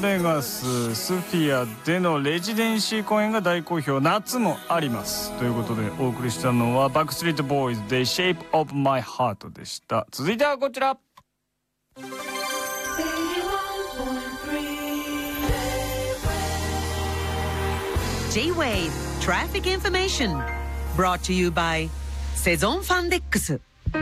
ベガススフィアでのレジデンシー公演が大好評、夏もありますということで、お送りしたのはバックストリートボーイズで Shape of My Heart でした。続いてはこちら。 J-Wave Traffic Information brought to you by セゾンファンデックス。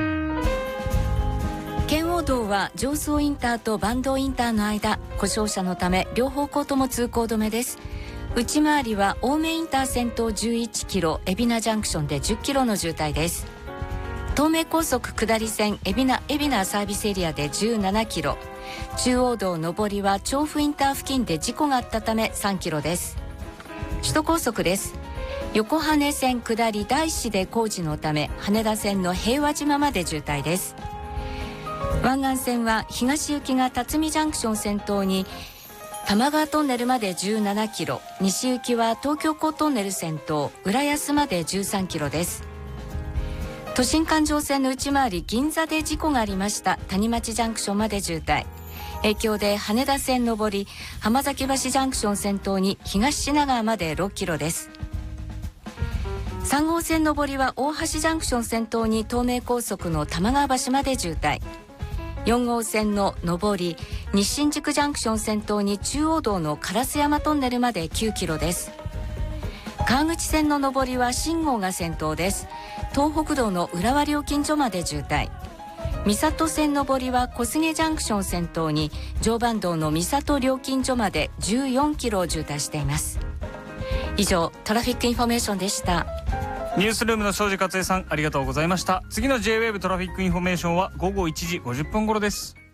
圏央道は常総インターと坂東インターの間、故障車のため両方向とも通行止めです。内回りは青梅インター先頭11キロ、海老名ジャンクションで10キロの渋滞です。東名高速下り線海老名サービスエリアで17キロ、中央道上りは調布インター付近で事故があったため3キロです。首都高速です。横羽線下り大師で工事のため羽田線の平和島まで渋滞です。湾岸線は東行きが辰巳ジャンクション先頭に玉川トンネルまで17キロ、西行きは東京港トンネル先頭浦安まで13キロです。都心環状線の内回り銀座で事故がありました。谷町ジャンクションまで渋滞、影響で羽田線上り浜崎橋ジャンクション先頭に東品川まで6キロです。3号線上りは大橋ジャンクション先頭に東名高速の玉川橋まで渋滞、4号線の上り西新宿ジャンクション先頭に中央道の烏山トンネルまで9キロです。川口線の上りは信号が先頭です。東北道の浦和料金所まで渋滞、三郷線上りは小菅ジャンクション先頭に常磐道の三郷料金所まで14キロ渋滞しています。以上トラフィックインフォメーションでした。 ニュースルームの庄司克恵さん、ありがとうございました。次の J-Wave トラフィックインフォメーションは午後1時50分頃です。